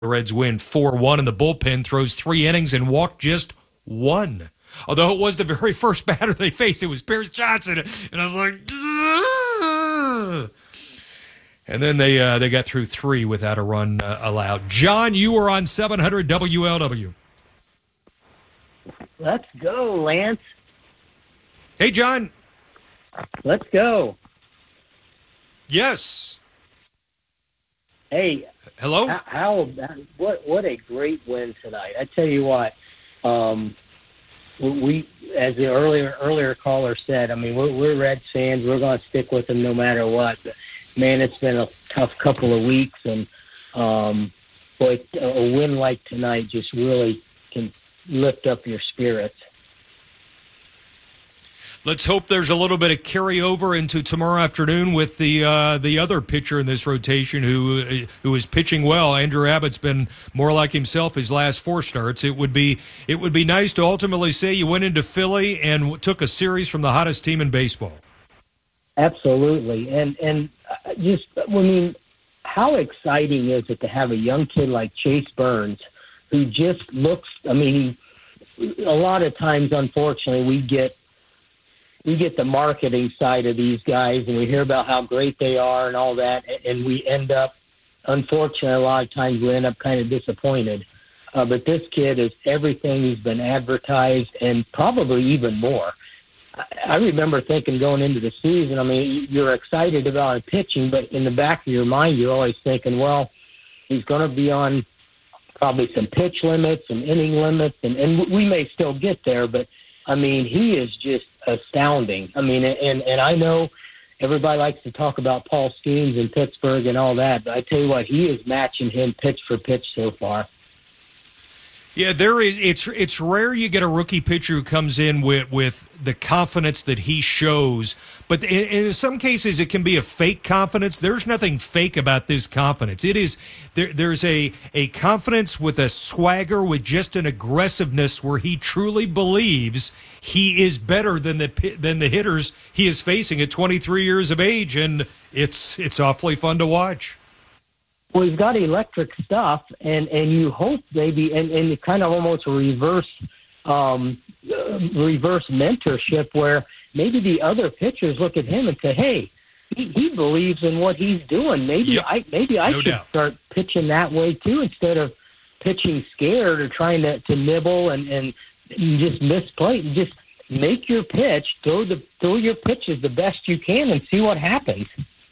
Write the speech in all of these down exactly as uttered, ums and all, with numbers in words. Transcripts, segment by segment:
The Reds win four one, and the bullpen throws three innings and walked just one. Although it was the very first batter they faced, it was Pierce Johnson, and I was like, ugh. And then they uh, they got through three without a run uh, allowed. John, you were on seven hundred W L W. Let's go, Lance. Hey, John. Let's go. Yes. Hey. Hello. How, how what what a great win tonight! I tell you what, um, we as the earlier earlier caller said, I mean we're, we're Reds fans. We're going to stick with them no matter what. But, man, it's been a tough couple of weeks, and um, boy, a win like tonight just really can lift up your spirits. Let's hope there's a little bit of carryover into tomorrow afternoon with the uh, the other pitcher in this rotation who who is pitching well. Andrew Abbott's been more like himself his last four starts. It would be it would be nice to ultimately say you went into Philly and took a series from the hottest team in baseball. Absolutely, and and just I mean, how exciting is it to have a young kid like Chase Burns, who just looks? I mean, a lot of times, unfortunately, we get. We get the marketing side of these guys, and we hear about how great they are and all that, and we end up, unfortunately, a lot of times we end up kind of disappointed. Uh, but this kid is everything he's been advertised, and probably even more. I, I remember thinking going into the season, I mean, you're excited about him pitching, but in the back of your mind, you're always thinking, well, he's going to be on probably some pitch limits and inning limits, and, and we may still get there, but I mean, he is just astounding. I mean, and, and I know everybody likes to talk about Paul Skeens in Pittsburgh and all that, but I tell you what, he is matching him pitch for pitch so far. Yeah, there is. It's it's rare you get a rookie pitcher who comes in with, with the confidence that he shows, but in, in some cases it can be a fake confidence. There's nothing fake about this confidence. It is there. There's a a confidence with a swagger, with just an aggressiveness where he truly believes he is better than the than the hitters he is facing at twenty-three years of age, and it's it's awfully fun to watch. Well, he's got electric stuff, and, and you hope maybe, and, and kind of almost reverse um, uh, reverse mentorship where maybe the other pitchers look at him and say, hey, he, he believes in what he's doing. Maybe yep. I maybe I no should doubt. start pitching that way too instead of pitching scared or trying to, to nibble and, and just misplay. Just make your pitch, throw, the, throw your pitches the best you can and see what happens.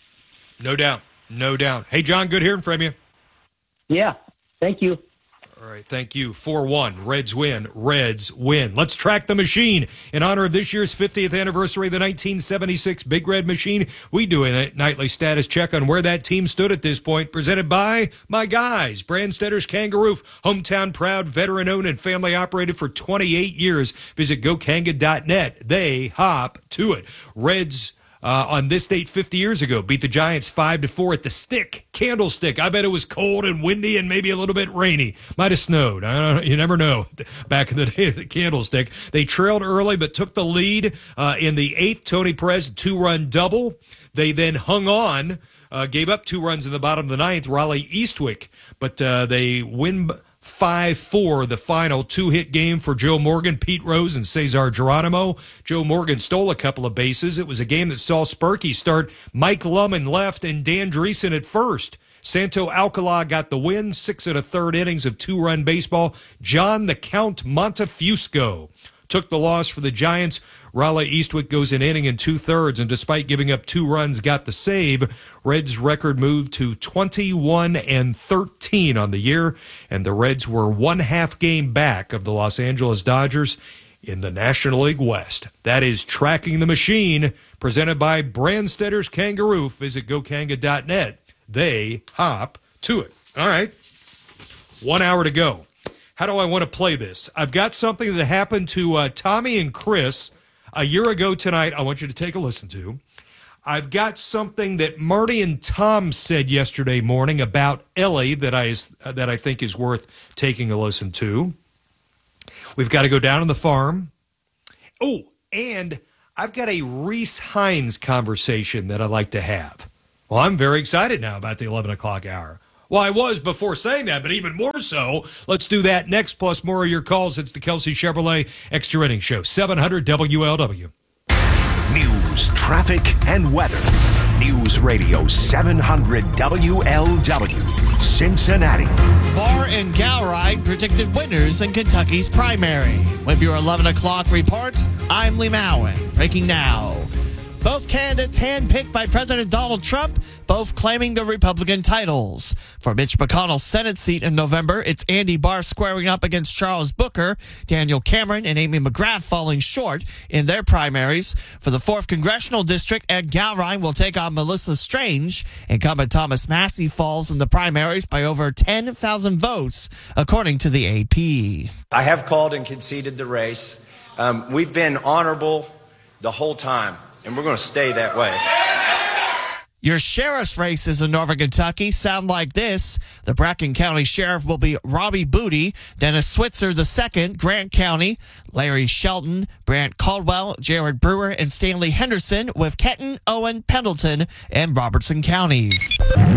No doubt. No doubt. Hey, John, good hearing from you. Yeah, thank you. All right, thank you. four one, Reds win. Reds win. Let's track the machine. In honor of this year's fiftieth anniversary of the nineteen seventy-six Big Red Machine, we do a nightly status check on where that team stood at this point, presented by my guys, Branstedter's Kangaroo, hometown proud, veteran-owned and family-operated for twenty-eight years. Visit go kanga dot net. They hop to it. Reds Uh, on this date fifty years ago, beat the Giants five to four at the Stick, Candlestick. I bet it was cold and windy and maybe a little bit rainy. Might have snowed. I don't know. You never know. Back in the day of the Candlestick. They trailed early but took the lead uh, in the eighth. Tony Perez, a two-run double. They then hung on, uh, gave up two runs in the bottom of the ninth. Raleigh Eastwick, but uh, they win five four, the final two-hit game for Joe Morgan, Pete Rose, and Cesar Geronimo. Joe Morgan stole a couple of bases. It was a game that saw Sparky start Mike Lumen left and Dan Dreesen at first. Santo Alcala got the win, six and a third innings of two-run baseball. John the Count Montefusco took the loss for the Giants. Raleigh Eastwick goes an inning and two-thirds, and despite giving up two runs, got the save. Reds' record moved to twenty-one and thirteen on the year, and the Reds were one half game back of the Los Angeles Dodgers in the National League West. That is Tracking the Machine, presented by Branstedter's Kangaroo. Visit go kanga dot net. They hop to it. All right, one hour to go. How do I want to play this? I've got something that happened to uh, Tommy and Chris a year ago tonight. I want you to take a listen to. I've got something that Marty and Tom said yesterday morning about Ellie that I that I think is worth taking a listen to. We've got to go down on the farm. Oh, and I've got a Reese Hines conversation that I'd like to have. Well, I'm very excited now about the eleven o'clock hour. Well, I was before saying that, but even more so. Let's do that next, plus more of your calls. It's the Kelsey Chevrolet Extra Inning Show, seven hundred W L W. News, traffic, and weather. News Radio seven hundred W L W, Cincinnati. Barr and Gowride predicted winners in Kentucky's primary. With your eleven o'clock report, I'm Lee Mowen. Breaking now. Both candidates handpicked by President Donald Trump, both claiming the Republican titles. For Mitch McConnell's Senate seat in November, it's Andy Barr squaring up against Charles Booker, Daniel Cameron and Amy McGrath falling short in their primaries. For the fourth Congressional District, Ed Gowride will take on Melissa Strange. Incumbent Thomas Massey falls in the primaries by over ten thousand votes, according to the A P. I have called and conceded the race. Um, we've been honorable the whole time, and we're going to stay that way. Your sheriff's races in Northern Kentucky sound like this. The Bracken County Sheriff will be Robbie Booty, Dennis Switzer the second, Grant County, Larry Shelton, Brant Caldwell, Jared Brewer, and Stanley Henderson, with Kenton, Owen, Pendleton, and Robertson counties.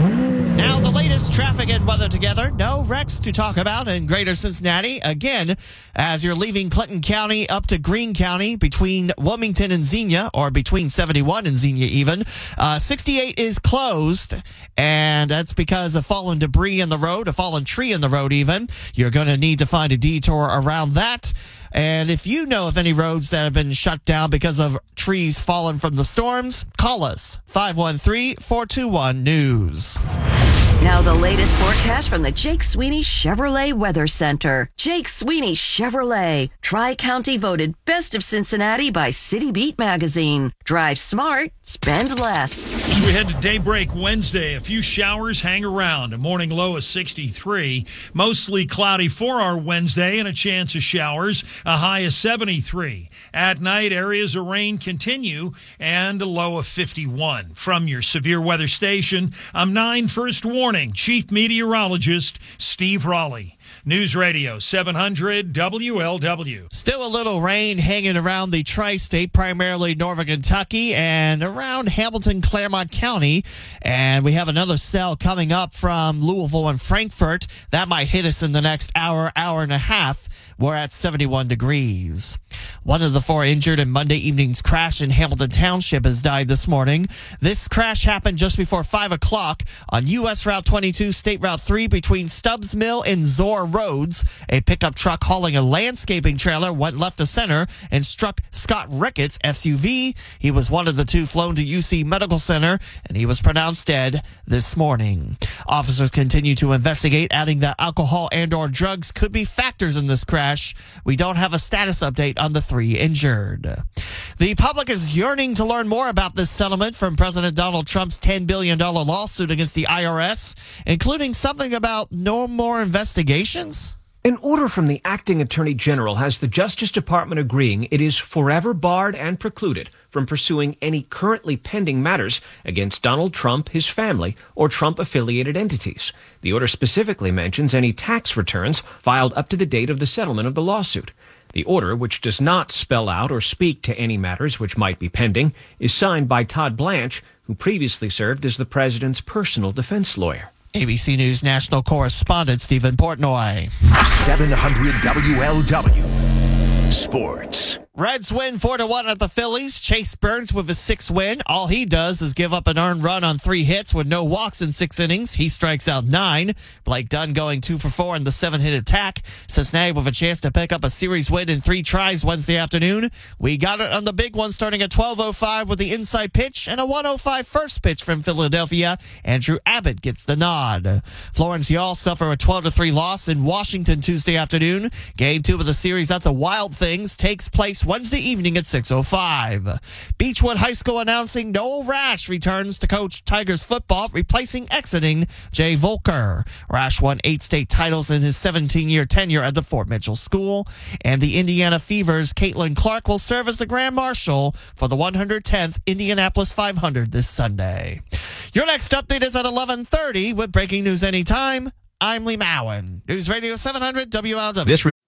Now the latest traffic and weather together. No wrecks to talk about in Greater Cincinnati. Again, as you're leaving Clinton County up to Greene County between Wilmington and Xenia, or between seventy-one and Xenia even, uh, sixty-eight is closed, and that's because of fallen debris in the road, a fallen tree in the road even. You're going to need to find a detour around that. And if you know of any roads that have been shut down because of trees fallen from the storms, call us, five one three, four two one, news. Now the latest forecast from the Jake Sweeney Chevrolet Weather Center. Jake Sweeney Chevrolet, Tri-County voted Best of Cincinnati by City Beat magazine. Drive smart, spend less. As we head to daybreak Wednesday, a few showers hang around. A morning low of sixty-three. Mostly cloudy for our Wednesday and a chance of showers. A high of seventy-three. At night, areas of rain continue and a low of fifty-one. From your severe weather station, I'm nine First Warning Chief Meteorologist Steve Raleigh. News Radio seven hundred W L W. Still a little rain hanging around the tri-state, primarily Northern Kentucky and around Hamilton, Claremont County. And we have another cell coming up from Louisville and Frankfort. That might hit us in the next hour, hour and a half. We're at seventy-one degrees. One of the four injured in Monday evening's crash in Hamilton Township has died this morning. This crash happened just before five o'clock on U S Route twenty-two, State Route three between Stubbs Mill and Zor Roads. A pickup truck hauling a landscaping trailer went left to center and struck Scott Ricketts' S U V. He was one of the two flown to U C Medical Center, and he was pronounced dead this morning. Officers continue to investigate, adding that alcohol and or drugs could be factors in this crash. We don't have a status update on the three injured. The public is yearning to learn more about this settlement from President Donald Trump's ten billion dollars lawsuit against the I R S, including something about no more investigations. An order from the acting attorney general has the Justice Department agreeing it is forever barred and precluded from pursuing any currently pending matters against Donald Trump, his family, or Trump-affiliated entities. The order specifically mentions any tax returns filed up to the date of the settlement of the lawsuit. The order, which does not spell out or speak to any matters which might be pending, is signed by Todd Blanche, who previously served as the president's personal defense lawyer. A B C News national correspondent Stephen Portnoy. seven hundred W L W Sports. Reds win four to one at the Phillies. Chase Burns with his sixth win. All he does is give up an earned run on three hits with no walks in six innings. He strikes out nine. Blake Dunn going two for four in the seven-hit attack. Cincinnati with a chance to pick up a series win in three tries Wednesday afternoon. We got it on the big one starting at twelve oh five with the inside pitch and a one oh five first pitch from Philadelphia. Andrew Abbott gets the nod. Florence Y'all suffer a twelve to three loss in Washington Tuesday afternoon. Game two of the series at the Wild Things takes place Wednesday evening at six oh five. Beechwood High School announcing Noel Rash returns to coach Tigers football, replacing exiting Jay Volker. Rash won eight state titles in his seventeen-year tenure at the Fort Mitchell School. And the Indiana Fever's Caitlin Clark will serve as the Grand Marshal for the one hundred tenth Indianapolis five hundred this Sunday. Your next update is at eleven thirty with breaking news anytime. I'm Lee Mowen. News Radio seven hundred W L W. This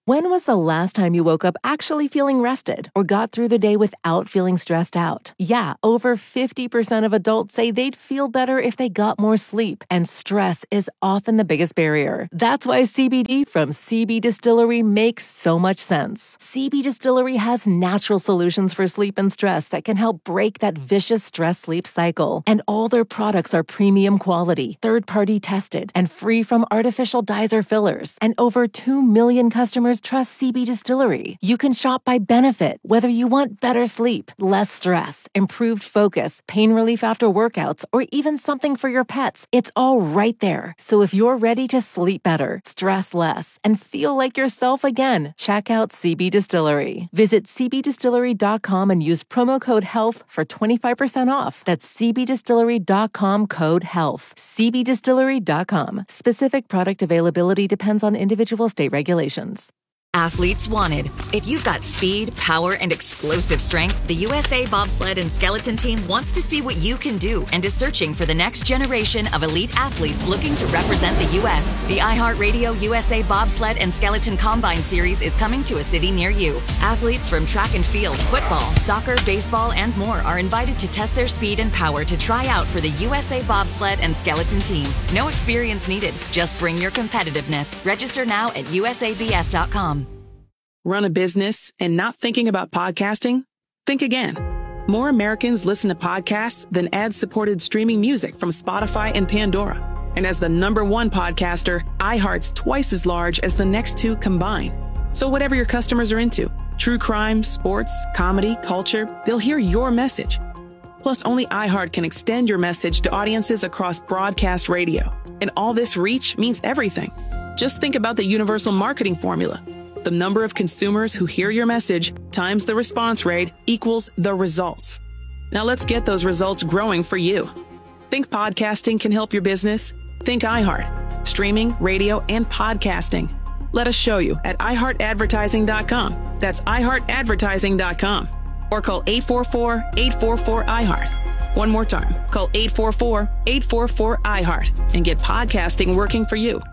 When was the last time you woke up actually feeling rested or got through the day without feeling stressed out? Yeah, over fifty percent of adults say they'd feel better if they got more sleep, and stress is often the biggest barrier. That's why C B D from C B Distillery makes so much sense. C B Distillery has natural solutions for sleep and stress that can help break that vicious stress-sleep cycle. And all their products are premium quality, third-party tested, and free from artificial dyes or fillers. And over two million customers trust C B Distillery. You can shop by benefit, whether you want better sleep, less stress, improved focus, pain relief after workouts, or even something for your pets. It's all right there. So if you're ready to sleep better, stress less, and feel like yourself again, check out C B Distillery. Visit c b distillery dot com and use promo code HEALTH for twenty-five percent off. That's c b distillery dot com code HEALTH. c b distillery dot com. Specific product availability depends on individual state regulations. Athletes wanted. If you've got speed, power, and explosive strength, the U S A Bobsled and Skeleton Team wants to see what you can do and is searching for the next generation of elite athletes looking to represent the U S. The iHeartRadio U S A Bobsled and Skeleton Combine Series is coming to a city near you. Athletes from track and field, football, soccer, baseball, and more are invited to test their speed and power to try out for the U S A Bobsled and Skeleton Team. No experience needed. Just bring your competitiveness. Register now at u s a b s dot com. Run a business and not thinking about podcasting? Think again. More Americans listen to podcasts than ad-supported streaming music from Spotify and Pandora. And as the number one podcaster, iHeart's twice as large as the next two combined. So whatever your customers are into, true crime, sports, comedy, culture, they'll hear your message. Plus, only iHeart can extend your message to audiences across broadcast radio. And all this reach means everything. Just think about the universal marketing formula. The number of consumers who hear your message times the response rate equals the results. Now let's get those results growing for you. Think podcasting can help your business? Think iHeart. Streaming, radio, and podcasting. Let us show you at i heart advertising dot com. That's i heart advertising dot com. Or call eight four four, eight four four, I heart. One more time. Call eight four four, eight four four, I heart and get podcasting working for you.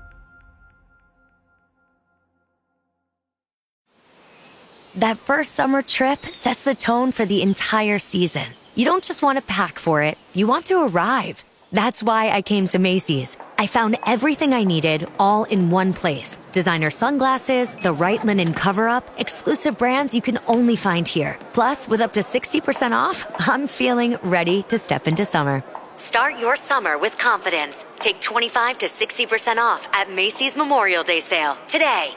That first summer trip sets the tone for the entire season. You don't just want to pack for it, you want to arrive. That's why I came to Macy's. I found everything I needed all in one place. Designer sunglasses, the right linen cover-up, exclusive brands you can only find here. Plus, with up to sixty percent off, I'm feeling ready to step into summer. Start your summer with confidence. Take twenty-five to sixty percent off at Macy's Memorial Day sale today.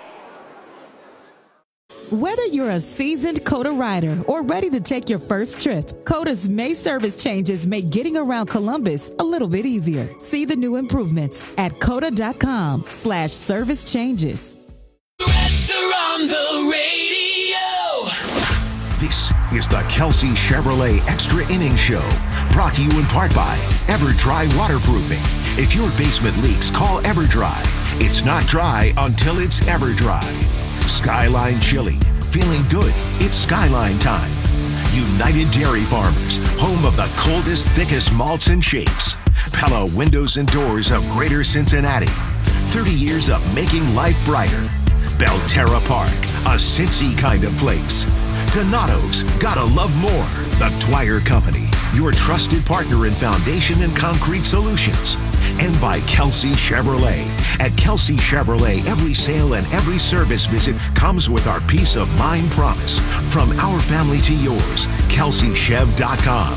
Whether you're a seasoned COTA rider or ready to take your first trip, COTA's May service changes make getting around Columbus a little bit easier. See the new improvements at cota.com slash service changes. Reds are on the radio. This is the Kelsey Chevrolet Extra Innings Show, brought to you in part by EverDry Waterproofing. If your basement leaks, call EverDry. It's not dry until it's EverDry. Skyline Chili. Feeling good? It's Skyline time. United Dairy Farmers, home of the coldest, thickest malts and shakes. Pella Windows and Doors of Greater Cincinnati. thirty years of making life brighter. Belterra Park, a Cincy kind of place. Donato's, gotta love more. The Dwyer Company, your trusted partner in foundation and concrete solutions. And by Kelsey Chevrolet. At Kelsey Chevrolet, every sale and every service visit comes with our peace of mind promise. From our family to yours, kelsey chev dot com.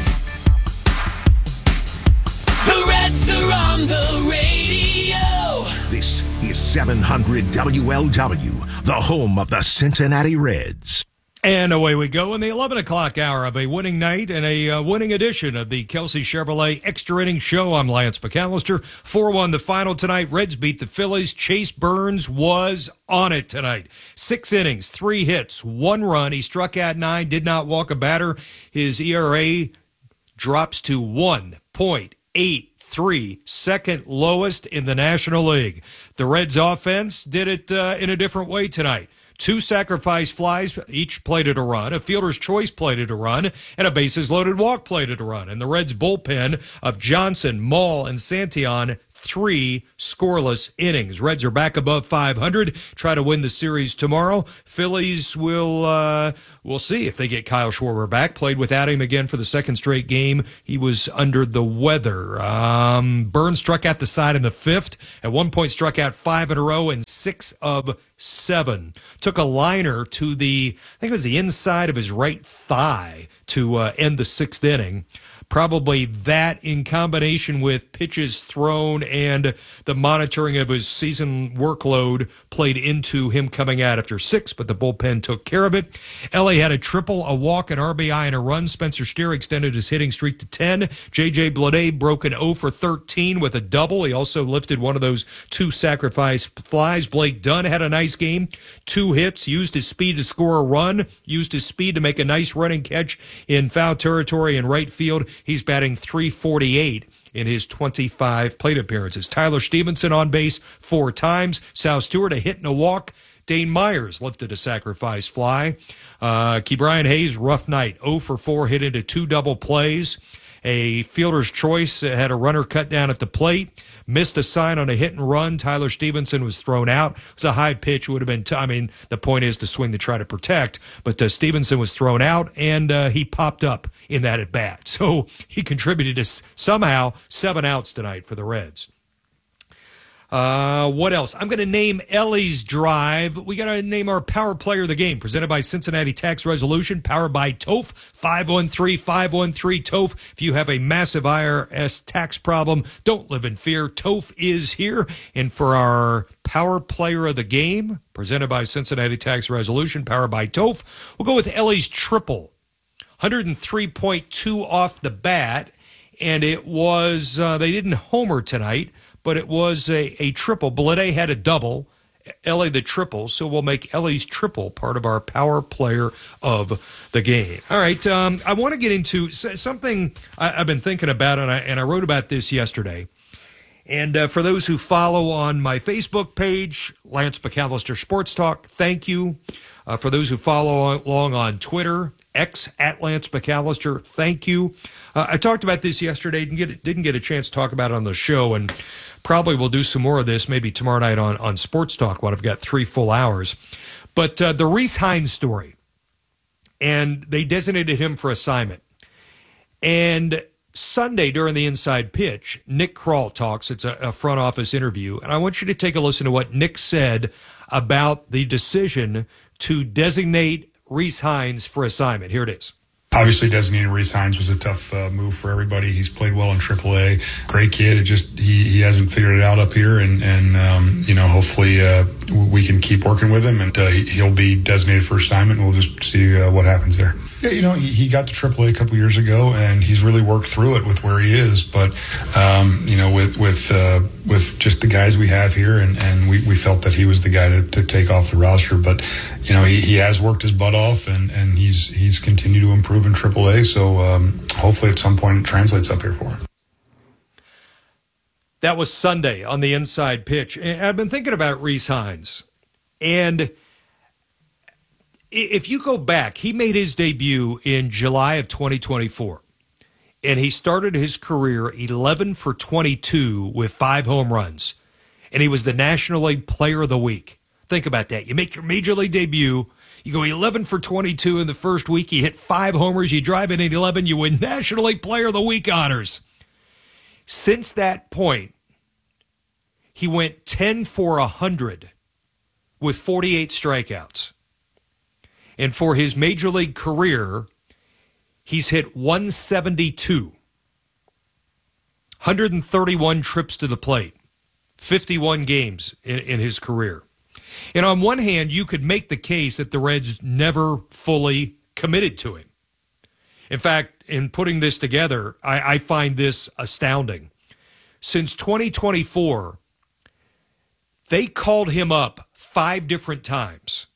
The Reds are on the radio. This is seven hundred W L W, the home of the Cincinnati Reds. And away we go in the eleven o'clock hour of a winning night and a uh, winning edition of the Kelsey Chevrolet Extra Innings Show. I'm Lance McAllister. four one the final tonight. Reds beat the Phillies. Chase Burns was on it tonight. Six innings, three hits, one run. He struck out nine, did not walk a batter. His E R A drops to one point eight three, second lowest in the National League. The Reds offense did it uh, in a different way tonight. Two sacrifice flies, each plated a run. A fielder's choice plated a run, and a bases-loaded walk plated a run. And the Reds' bullpen of Johnson, Maul, and Santillan three scoreless innings. Reds are back above five hundred, try to win the series tomorrow. Phillies will, uh, we'll see if they get Kyle Schwarber back. Played without him again for the second straight game. He was under the weather. Um, Burns struck out the side in the fifth. At one point struck out five in a row and six of seven. Took a liner to the, I think it was the inside of his right thigh to uh, end the sixth inning. Probably that in combination with pitches thrown and the monitoring of his season workload played into him coming out after six, but the bullpen took care of it. L A had a triple, a walk, an R B I, and a run. Spencer Steer extended his hitting streak to ten. J J Bleday broke an oh for thirteen with a double. He also lifted one of those two sacrifice flies. Blake Dunn had a nice game. Two hits, used his speed to score a run, used his speed to make a nice running catch in foul territory in right field. He's batting three forty-eight in his twenty-five plate appearances. Tyler Stevenson on base four times. Sal Stewart a hit and a walk. Dane Myers lifted a sacrifice fly. Uh, Ke'Bryan Hayes, rough night. oh for four, hit into two double plays. A fielder's choice, had a runner cut down at the plate. Missed a sign on a hit and run. Tyler Stevenson was thrown out. It was a high pitch. It would have been, t- I mean, the point is to swing to try to protect. But uh, Stevenson was thrown out, and uh, he popped up in that at bat. So he contributed to s- somehow seven outs tonight for the Reds. Uh, what else? I'm going to name Ellie's Drive. We got to name our power player of the game, presented by Cincinnati Tax Resolution, powered by T O F, five one three, five one three, T O F. If you have a massive I R S tax problem, don't live in fear. T O F is here. And for our power player of the game, presented by Cincinnati Tax Resolution, powered by T O F, we'll go with Ellie's Triple. one oh three point two off the bat, and it was, uh, they didn't homer tonight, but it was a, a triple. Bleday had a double, Ellie the triple, so we'll make Ellie's Triple part of our power player of the game. All right, um, I want to get into something I, I've been thinking about, and I, and I wrote about this yesterday. And uh, for those who follow on my Facebook page, Lance McAllister Sports Talk, thank you. Uh, for those who follow along on Twitter, X at Lance McAllister, thank you. Uh, I talked about this yesterday, didn't get, didn't get a chance to talk about it on the show, and probably we'll do some more of this maybe tomorrow night on, on Sports Talk when I've got three full hours. But uh, the Rhys Hines story, and they designated him for assignment. And Sunday during the Inside Pitch, Nick Krall talks. It's a, a front office interview, and I want you to take a listen to what Nick said about the decision to designate Rhys Hines for assignment. Here it is. Obviously, designating Rhys Hines was a tough uh, move for everybody. He's played well in triple A. Great kid. It just he, he hasn't figured it out up here, and and um, you know hopefully uh, we can keep working with him, and uh, he, he'll be designated for assignment. And we'll just see uh, what happens there. Yeah, you know he, he got to triple A a couple years ago, and he's really worked through it with where he is. But um, you know with with uh, with just the guys we have here, and, and we, we felt that he was the guy to, to take off the roster. But you know he, he has worked his butt off, and, and he's he's continued to improve in triple A, so um, hopefully at some point it translates up here for him. That was Sunday on the Inside Pitch. And I've been thinking about Rhys Hines, and if you go back, he made his debut in July of twenty twenty-four, and he started his career eleven for twenty-two with five home runs, and he was the National League Player of the Week. Think about that. You make your Major League debut, you go eleven for twenty-two in the first week, you hit five homers, you drive in at eleven, you win National League Player of the Week honors. Since that point, he went ten for one hundred with forty-eight strikeouts. And for his Major League career, he's hit one seventy-two, one hundred thirty-one trips to the plate, fifty-one games in, in his career. And on one hand, you could make the case that the Reds never fully committed to him. In fact, in putting this together, I, I find this astounding. Since twenty twenty-four, they called him up five different times.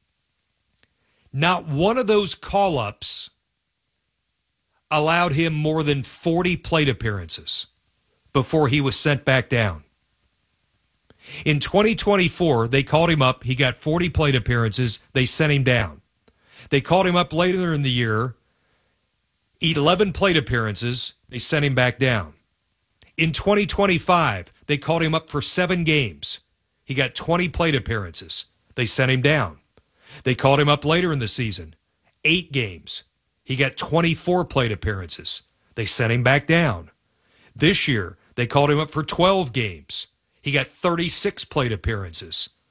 Not one of those call-ups allowed him more than forty plate appearances before he was sent back down. In twenty twenty-four, they called him up. He got forty plate appearances. They sent him down. They called him up later in the year, eleven plate appearances. They sent him back down. In twenty twenty-five, they they called him up for seven games. He got twenty plate appearances. They sent him down. They called him up later in the season. Eight games. He got twenty-four plate appearances. They sent him back down. This year, they called him up for twelve games. He got thirty-six plate appearances.